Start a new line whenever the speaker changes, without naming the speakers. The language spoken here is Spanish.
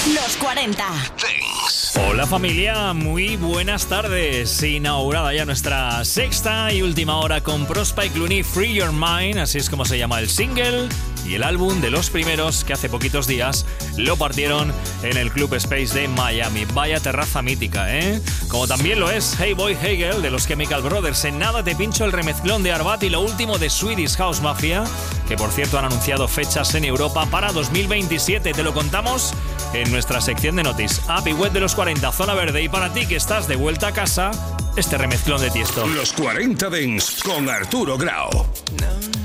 Los 40
Dance.
Hola familia, muy buenas tardes. Inaugurada ya nuestra sexta y última hora con Prosper Clooney, Free Your Mind, así es como se llama el single y el álbum de los primeros que hace poquitos días lo partieron en el Club Space de Miami. Vaya terraza mítica, ¿eh? Como también lo es Hey Boy Hey Girl de los Chemical Brothers. En nada te pincho el remezclón de Arbat y lo último de Swedish House Mafia, que por cierto han anunciado fechas en Europa para 2027. Te lo contamos en nuestra sección de Notis. Happy Web de los 40, Zona Verde. Y para ti que estás de vuelta a casa, este remezclón de Tiesto.
Los 40 Dance con Arturo Grau.
No.